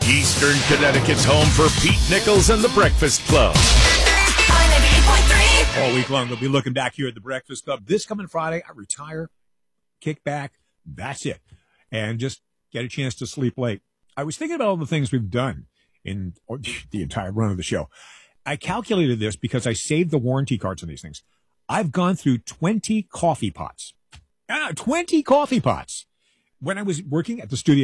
Eastern Connecticut's home for Pete Nichols and the Breakfast Club. All week long, we'll be looking back here at the Breakfast Club. This coming Friday, I retire, kick back, that's it, and just get a chance to sleep late. I was thinking about all the things we've done in the entire run of the show. I calculated this because I saved the warranty cards on these things. I've gone through 20 coffee pots. 20 coffee pots. When I was working at the studio